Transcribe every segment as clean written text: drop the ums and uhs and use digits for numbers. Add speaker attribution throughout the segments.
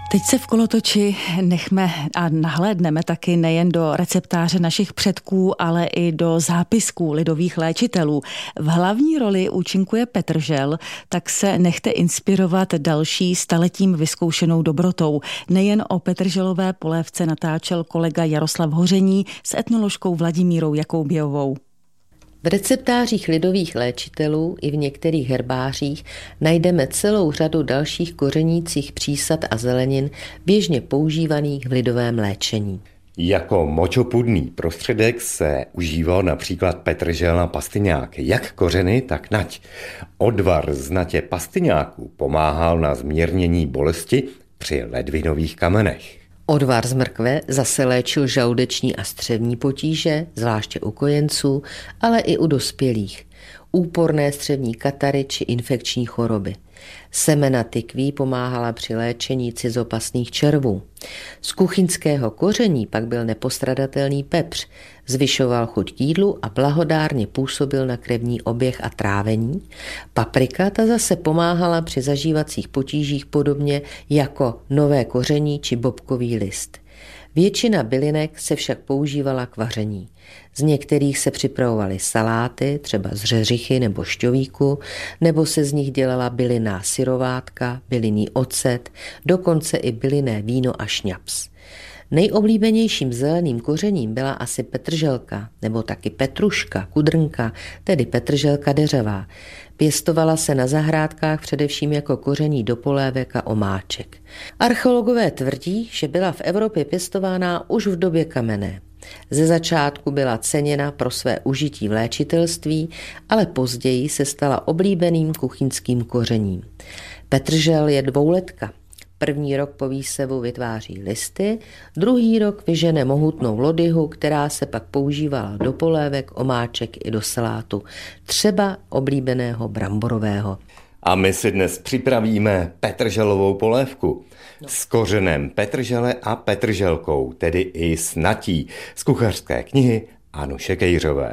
Speaker 1: Teď se v kolotoči nechme a nahlédneme taky nejen do receptáře našich předků, ale i do zápisků lidových léčitelů. V hlavní roli účinkuje petržel, tak se nechte inspirovat další staletím vyzkoušenou dobrotou. Nejen o petrželové polévce natáčel kolega Jaroslav Hoření s etnoložkou Vladimírou Jakoubějovou.
Speaker 2: V receptářích lidových léčitelů i v některých herbářích najdeme celou řadu dalších kořenících přísad a zelenin běžně používaných v lidovém léčení.
Speaker 3: Jako močopudný prostředek se užíval například petržel na pastyňák, jak kořeny, tak nať. Odvar z natě pastyňáků pomáhal na zmírnění bolesti při ledvinových kamenech.
Speaker 2: Odvar z mrkve zase léčil žaludeční a střevní potíže, zvláště u kojenců, ale i u dospělých, úporné střevní katary či infekční choroby. Semena tykví pomáhala při léčení cizopasných červů. Z kuchyňského koření pak byl nepostradatelný pepř, zvyšoval chuť k jídlu a blahodárně působil na krevní oběh a trávení. Paprika ta zase pomáhala při zažívacích potížích podobně jako nové koření či bobkový list. Většina bylinek se však používala k vaření. Z některých se připravovaly saláty, třeba z řeřichy nebo šťovíku, nebo se z nich dělala bylinná syrovátka, bylinný ocet, dokonce i bylinné víno a šňaps. Nejoblíbenějším zeleným kořením byla asi petrželka, nebo taky petruška, kudrnka, tedy petrželka deřevá. Pěstovala se na zahrádkách především jako koření do polévek a omáček. Archeologové tvrdí, že byla v Evropě pěstována už v době kamenné. Ze začátku byla ceněna pro své užití v léčitelství, ale později se stala oblíbeným kuchyňským kořením. Petržel je dvouletka. První rok po výsevu vytváří listy, druhý rok vyžene mohutnou lodyhu, která se pak používala do polévek, omáček i do salátu, třeba oblíbeného bramborového.
Speaker 3: A my si dnes připravíme petrželovou polévku s kořenem petržele a petrželkou, tedy i s natí, z kuchařské knihy Anuše Kejřové.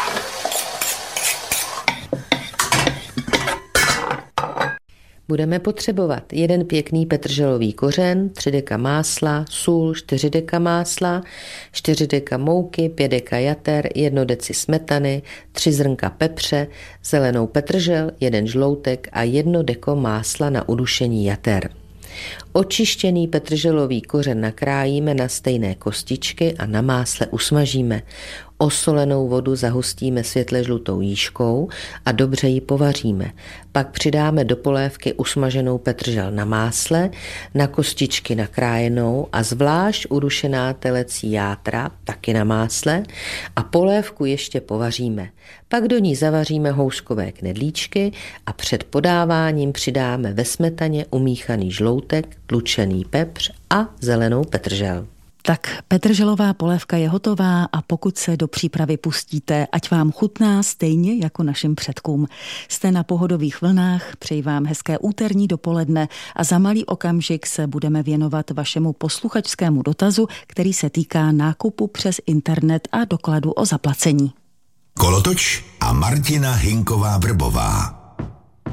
Speaker 2: Budeme potřebovat 1 pěkný petrželový kořen, 3 deka másla, sůl, 4 deka másla, 4 deka mouky, 5 deka jater, 1 deci smetany, 3 zrnka pepře, zelenou petržel, 1 žloutek a 1 deko másla na udušení jater. Očištěný petrželový kořen nakrájíme na stejné kostičky a na másle usmažíme. Osolenou vodu zahustíme světle žlutou jížkou a dobře ji povaříme. Pak přidáme do polévky usmaženou petržel na másle, na kostičky nakrájenou a zvlášť udušená telecí játra, taky na másle, a polévku ještě povaříme. Pak do ní zavaříme houskové knedlíčky a před podáváním přidáme ve smetaně umíchaný žloutek, tlučený pepř a zelenou petržel.
Speaker 1: Tak petrželová polévka je hotová a pokud se do přípravy pustíte, ať vám chutná stejně jako našim předkům. Jste na pohodových vlnách, přeji vám hezké úterní dopoledne a za malý okamžik se budeme věnovat vašemu posluchačskému dotazu, který se týká nákupu přes internet a dokladu o zaplacení.
Speaker 4: Kolotoč a Martina Hinková Vrbová.